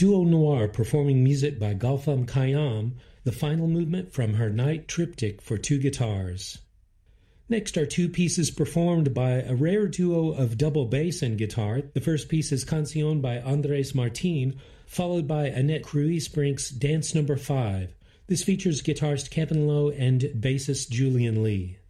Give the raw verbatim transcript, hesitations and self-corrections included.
Duo Noir performing music by Gautam Khayyam, the final movement from her Night Triptych for two guitars. Next are two pieces performed by a rare duo of double bass and guitar. The first piece is Canción by Andrés Martín, followed by Annette Cruise-Brink's Dance Number five. This features guitarist Kevin Lowe and bassist Julian Lee.